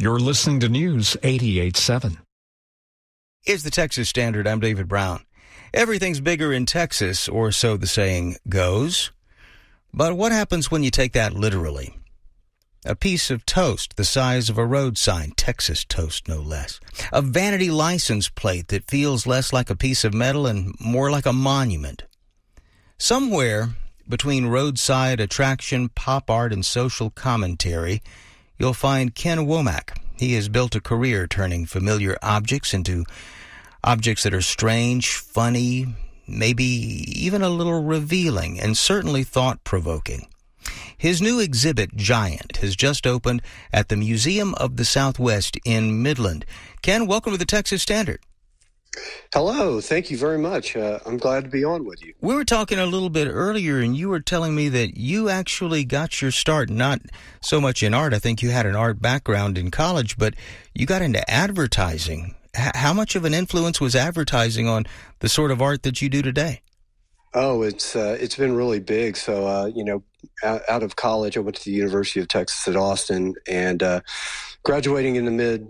You're listening to News 88.7. Here's the Texas Standard. I'm David Brown. Everything's bigger in Texas, or so the saying goes. But what happens when you take that literally? A piece of toast the size of a road sign, Texas toast no less. A vanity license plate that feels less like a piece of metal and more like a monument. Somewhere between roadside attraction, pop art, and social commentary, you'll find Ken Womack. He has built a career turning familiar objects into objects that are strange, funny, maybe even a little revealing, and certainly thought-provoking. His new exhibit, Giant, has just opened at the Museum of the Southwest in Midland. Ken, welcome to the Texas Standard. Hello. Thank you very much. I'm glad to be on with you. We were talking a little bit earlier, and you were telling me that you actually got your start not so much in art. I think you had an art background in college, but you got into advertising. How much of an influence was advertising on the sort of art that you do today? Oh, it's been really big. So, out of college, I went to the University of Texas at Austin, and graduating in the mid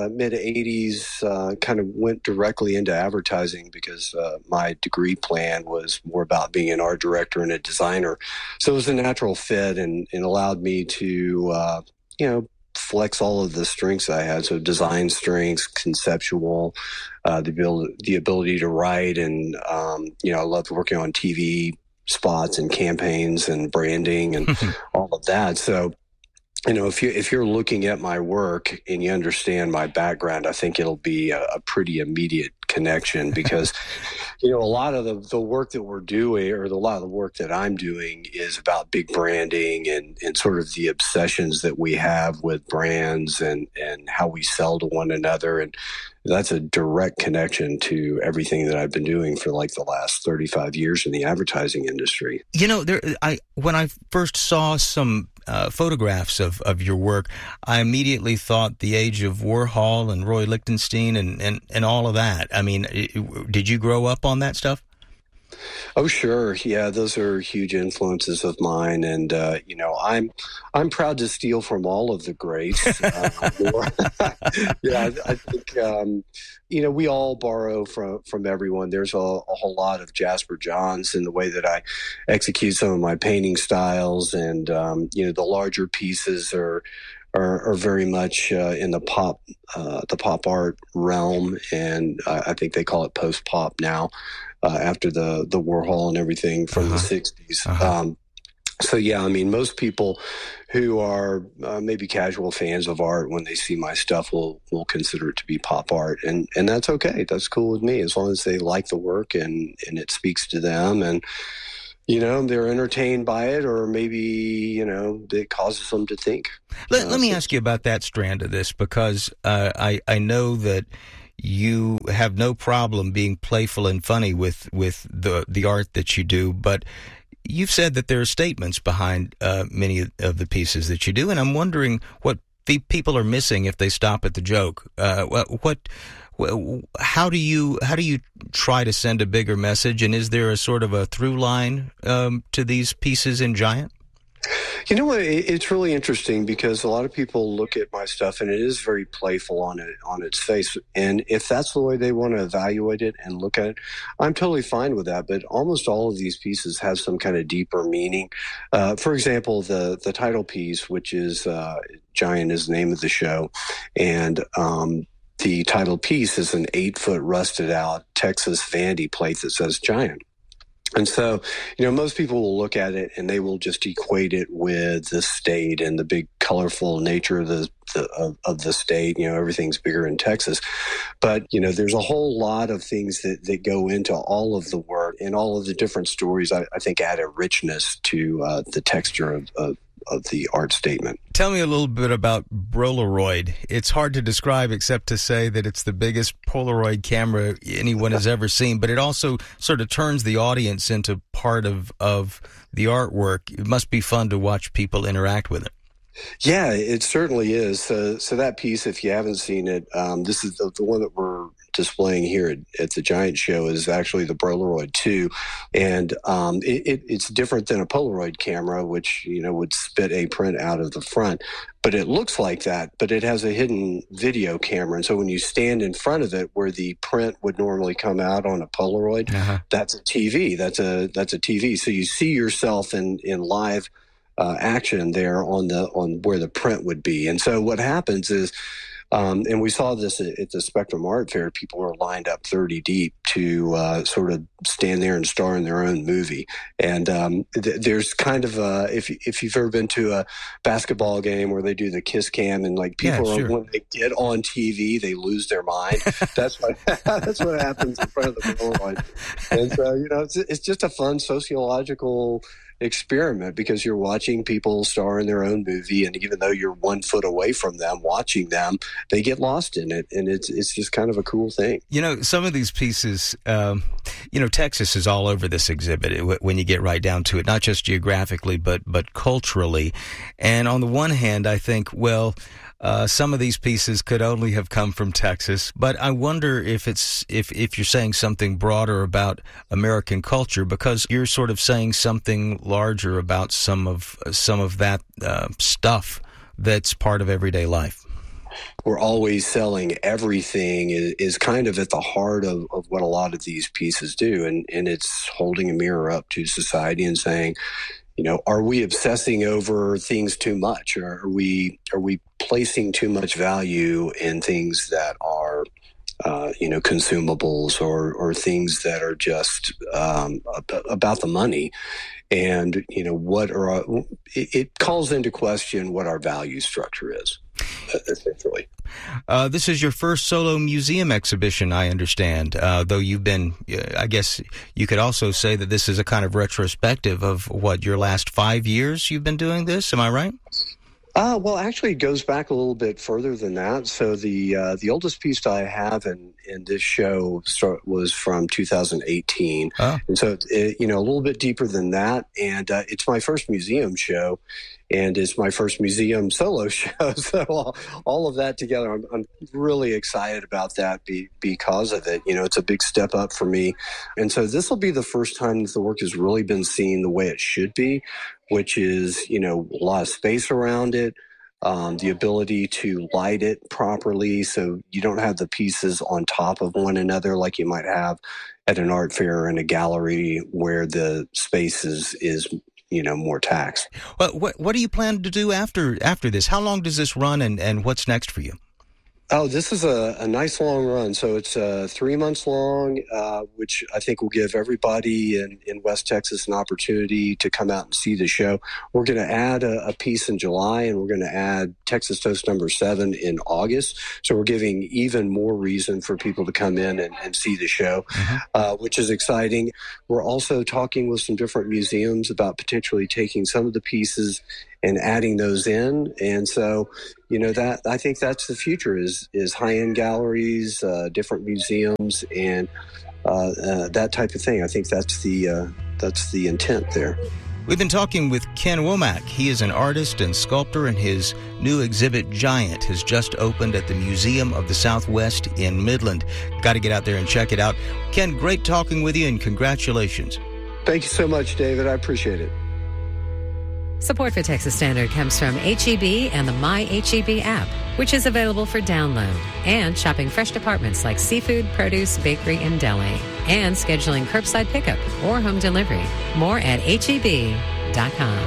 80s, kind of went directly into advertising because my degree plan was more about being an art director and a designer. So it was a natural fit and allowed me to, flex all of the strengths I had. So design strengths, conceptual, the ability to write. And, I loved working on TV spots and campaigns and branding and all of that. So, if you're looking at my work and you understand my background, I think it'll be a pretty immediate connection because, a lot of the work that we're doing or a lot of the work that I'm doing is about big branding and sort of the obsessions that we have with brands and how we sell to one another. And that's a direct connection to everything that I've been doing for like the last 35 years in the advertising industry. When I first saw some photographs of your work, I immediately thought the age of Warhol and Roy Lichtenstein and all of that. I mean, did you grow up on that stuff? Oh, sure. Yeah, those are huge influences of mine. And, I'm proud to steal from all of the greats. Yeah, I think, we all borrow from everyone. There's a whole lot of Jasper Johns in the way that I execute some of my painting styles. And, the larger pieces are very much in the pop art realm. And I think they call it post-pop now. After the Warhol and everything from the 60s. So, yeah, I mean, most people who are maybe casual fans of art, when they see my stuff, will consider it to be pop art. And that's okay. That's cool with me, as long as they like the work and it speaks to them. And, they're entertained by it, or maybe, it causes them to think. Let me ask you about that strand of this, because I know that you have no problem being playful and funny with the art that you do, but you've said that there are statements behind many of the pieces that you do, and I'm wondering what people are missing if they stop at the joke. How do you try to send a bigger message, and is there a sort of a through line to these pieces in Giant? You know what? It's really interesting because a lot of people look at my stuff and it is very playful on its face. And if that's the way they want to evaluate it and look at it, I'm totally fine with that. But almost all of these pieces have some kind of deeper meaning. For example, the title piece, which is Giant, is the name of the show, and the title piece is an 8-foot rusted out Texas vanity plate that says Giant. And so, most people will look at it and they will just equate it with the state and the big colorful nature of the state. Everything's bigger in Texas. But, there's a whole lot of things that go into all of the work, and all of the different stories, I think, add a richness to the texture of the art statement. Tell me a little bit about Brolaroid. It's hard to describe except to say that it's the biggest Polaroid camera anyone has ever seen, but it also sort of turns the audience into part of the artwork. It must be fun to watch people interact with it. Yeah, it certainly is. So that piece, if you haven't seen it, this is the one that we're displaying here at the Giant Show is actually the Polaroid 2. And it's different than a Polaroid camera, which, would spit a print out of the front. But it looks like that, but it has a hidden video camera. And so when you stand in front of it where the print would normally come out on a Polaroid, that's a TV. That's a TV. So you see yourself in live action there on where the print would be. And so what happens is, and we saw this at the Spectrum Art Fair, people were lined up 30 deep to sort of stand there and star in their own movie. And there's kind of if you've ever been to a basketball game where they do the kiss cam and like people when they get on TV, they lose their mind. That's what happens in front of the Polaroid. And so, it's just a fun sociological experiment because you're watching people star in their own movie, and even though you're 1 foot away from them watching them, they get lost in it, and it's just kind of a cool thing. Some of these pieces, Texas is all over this exhibit when you get right down to it, not just geographically but culturally. And on the one hand, I think, some of these pieces could only have come from Texas, but I wonder if you're saying something broader about American culture, because you're sort of saying something larger about some of that stuff that's part of everyday life. We're always selling everything is kind of at the heart of what a lot of these pieces do, and it's holding a mirror up to society and saying, are we obsessing over things too much? Or are we placing too much value in things that are, consumables or things that are just about the money? And, it calls into question what our value structure is, essentially. This is your first solo museum exhibition, I understand, though you've been, I guess you could also say that this is a kind of retrospective of your last 5 years you've been doing this. Am I right? Well, actually, it goes back a little bit further than that. So the oldest piece I have in this show was from 2018. Oh. And so, a little bit deeper than that. And it's my first museum show, and it's my first museum solo show. So all of that together, I'm really excited about that because of it. It's a big step up for me. And so this will be the first time that the work has really been seen the way it should be, which is, a lot of space around it, the ability to light it properly so you don't have the pieces on top of one another like you might have at an art fair or in a gallery where the space is more taxed. Well, what do you plan to do after this? How long does this run, and what's next for you? Oh, this is a nice long run. So it's 3 months long, which I think will give everybody in West Texas an opportunity to come out and see the show. We're going to add a piece in July, and we're going to add Texas Toast number 7 in August. So we're giving even more reason for people to come in and see the show, which is exciting. We're also talking with some different museums about potentially taking some of the pieces and adding those in. And so, that I think that's the future is high-end galleries, different museums, and that type of thing. I think that's the intent there. We've been talking with Ken Womack. He is an artist and sculptor, and his new exhibit, Giant, has just opened at the Museum of the Southwest in Midland. Got to get out there and check it out. Ken, great talking with you, and congratulations. Thank you so much, David. I appreciate it. Support for Texas Standard comes from H-E-B and the My H-E-B app, which is available for download, and shopping fresh departments like seafood, produce, bakery, and deli, and scheduling curbside pickup or home delivery. More at HEB.com.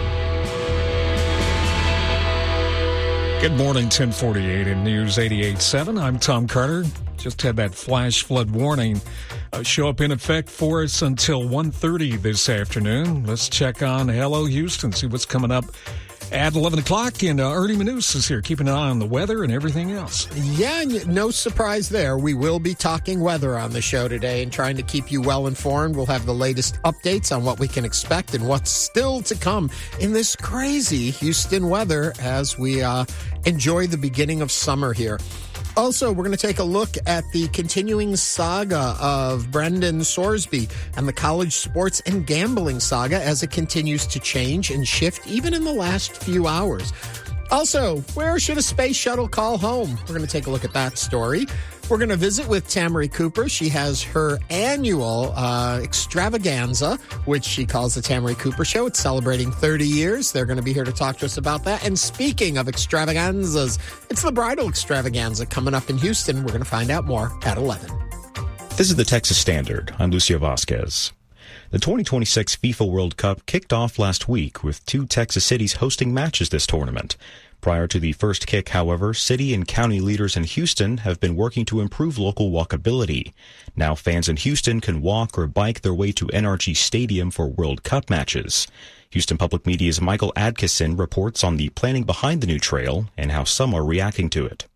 Good morning, 1048 in News 88.7. I'm Tom Carter. Just had that flash flood warning show up in effect for us until 1:30 this afternoon. Let's check on Hello Houston, see what's coming up at 11 o'clock. And Ernie Manous is here, keeping an eye on the weather and everything else. Yeah, no surprise there. We will be talking weather on the show today and trying to keep you well informed. We'll have the latest updates on what we can expect and what's still to come in this crazy Houston weather as we enjoy the beginning of summer here. Also, we're going to take a look at the continuing saga of Brendan Sorsby and the college sports and gambling saga as it continues to change and shift even in the last few hours. Also, where should a space shuttle call home? We're going to take a look at that story. We're going to visit with Tamari Cooper. She has her annual extravaganza, which she calls the Tamari Cooper Show. It's celebrating 30 years. They're going to be here to talk to us about that. And speaking of extravaganzas, it's the bridal extravaganza coming up in Houston. We're going to find out more at 11. This is the Texas Standard. I'm Lucio Vasquez. The 2026 FIFA World Cup kicked off last week with 2 Texas cities hosting matches this tournament. Prior to the first kick, however, city and county leaders in Houston have been working to improve local walkability. Now fans in Houston can walk or bike their way to NRG Stadium for World Cup matches. Houston Public Media's Michael Adkisson reports on the planning behind the new trail and how some are reacting to it.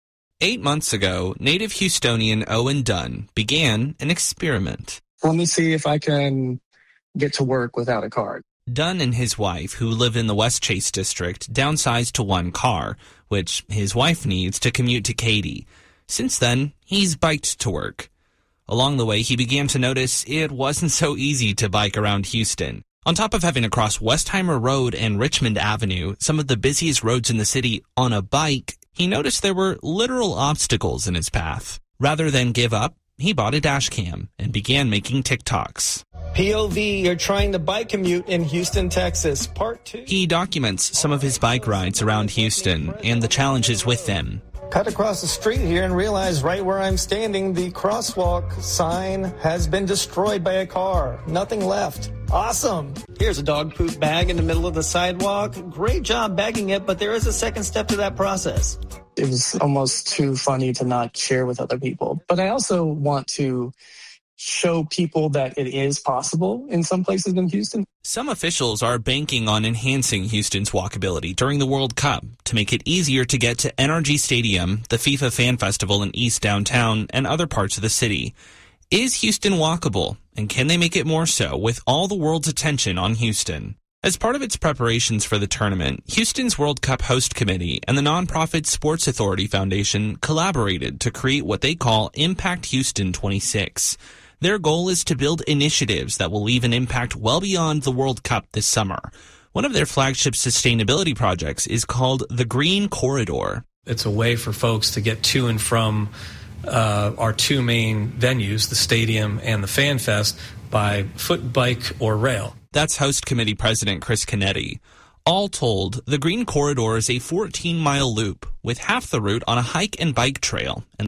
8 months ago, native Houstonian Owen Dunn began an experiment. Let me see if I can get to work without a car. Dunn and his wife, who live in the West Chase district, downsized to 1 car, which his wife needs to commute to Katy. Since then, he's biked to work. Along the way, he began to notice it wasn't so easy to bike around Houston. On top of having to cross Westheimer Road and Richmond Avenue, some of the busiest roads in the city, on a bike, he noticed there were literal obstacles in his path. Rather than give up, he bought a dash cam and began making TikToks. POV, you're trying to bike commute in Houston, Texas, part 2. He documents some of his bike rides around Houston and the challenges with them. Cut across the street here and realize right where I'm standing, the crosswalk sign has been destroyed by a car. Nothing left. Awesome. Here's a dog poop bag in the middle of the sidewalk. Great job bagging it, but there is a second step to that process. It was almost too funny to not share with other people. But I also want to show people that it is possible in some places in Houston. Some officials are banking on enhancing Houston's walkability during the World Cup to make it easier to get to NRG Stadium, the FIFA Fan Festival in East Downtown, and other parts of the city. Is Houston walkable, and can they make it more so with all the world's attention on Houston? As part of its preparations for the tournament, Houston's World Cup host committee and the nonprofit Sports Authority Foundation collaborated to create what they call Impact Houston 26. Their goal is to build initiatives that will leave an impact well beyond the World Cup this summer. One of their flagship sustainability projects is called the Green Corridor. It's a way for folks to get to and from our 2 main venues, the stadium and the Fan Fest, by foot, bike, or rail. That's host committee president Chris Canetti. All told, the Green Corridor is a 14-mile loop with half the route on a hike and bike trail and